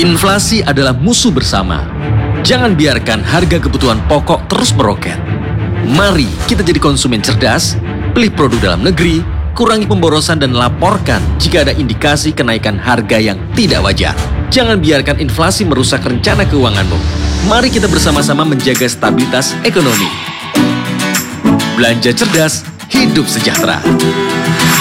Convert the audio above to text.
Inflasi adalah musuh bersama. Jangan biarkan harga kebutuhan pokok terus meroket. Mari kita jadi konsumen cerdas, pilih produk dalam negeri, kurangi pemborosan dan laporkan jika ada indikasi kenaikan harga yang tidak wajar. Jangan biarkan inflasi merusak rencana keuanganmu. Mari kita bersama-sama menjaga stabilitas ekonomi. Belanja cerdas, hidup sejahtera.